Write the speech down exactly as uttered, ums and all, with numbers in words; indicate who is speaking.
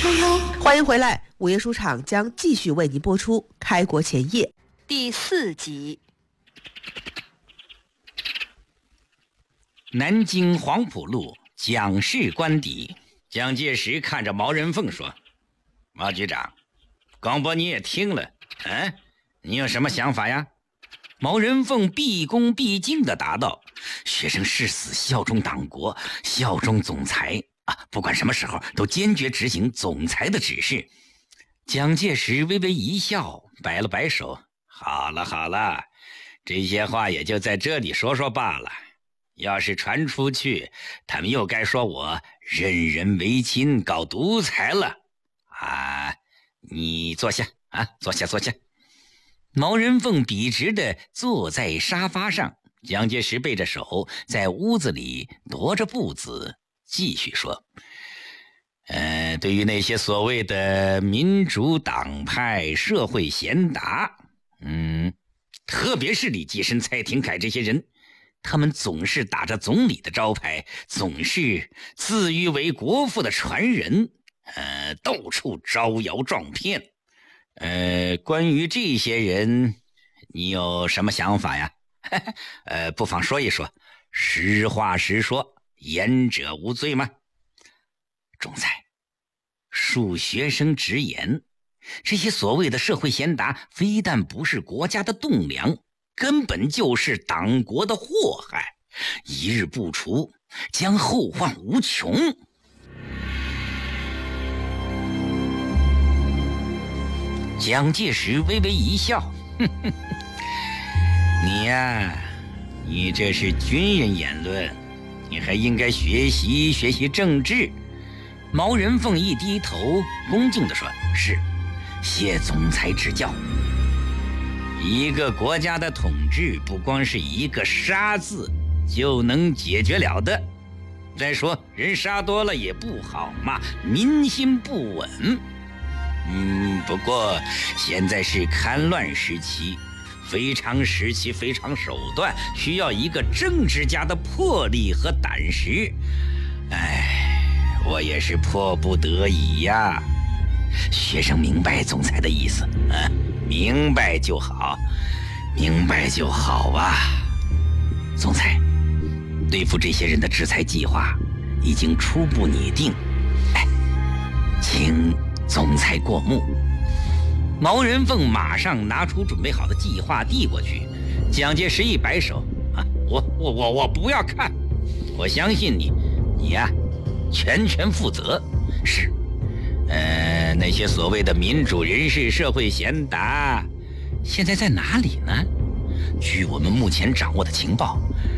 Speaker 1: 欢迎回来，午夜书场将继续为您播出《开国前夜》
Speaker 2: 第四集。
Speaker 3: 南京黄浦路蒋氏官邸，蒋介石看着毛人凤说：“毛局长，广播你也听了，嗯，你有什么想法呀？”毛人凤毕恭毕敬地答道：“学生誓死效忠党国，效忠总裁啊！不管什么时候都坚决执行总裁的指示。”蒋介石微微一笑，摆了摆手：“好了好了，这些话也就在这里说说罢了。要是传出去，他们又该说我任人唯亲，搞独裁了啊！你坐下啊，坐下坐下。”毛人凤笔直地坐在沙发上，蒋介石背着手在屋子里踱着步子，继续说：“呃，对于那些所谓的民主党派社会贤达，嗯，特别是李济深、蔡廷锴这些人，他们总是打着总理的招牌，总是自诩为国父的传人，呃，到处招摇撞骗。呃，关于这些人，你有什么想法呀？呃，不妨说一说，实话实说，言者无罪吗？”总裁，恕学生直言，这些所谓的社会贤达，非但不是国家的栋梁，根本就是党国的祸害，一日不除，将后患无穷。蒋介石微微一笑：“呵呵，你呀，你这是军人言论，你还应该学习学习政治。”毛人凤一低头，恭敬地说：“是，谢总裁指教。一个国家的统治，不光是一个杀字就能解决了的。再说，人杀多了也不好嘛，民心不稳。嗯，不过现在是戡乱时期，非常时期，非常手段，需要一个政治家的魄力和胆识。哎，我也是迫不得已呀。学生明白总裁的意思，啊，明白就好，明白就好啊。总裁，对付这些人的制裁计划已经初步拟定，哎，请总裁过目。”毛人凤马上拿出准备好的计划递过去，蒋介石一摆手：“啊，我我我我不要看，我相信你，你呀，全权负责。是，呃，那些所谓的民主人士、社会贤达，现在在哪里呢？据我们目前掌握的情报，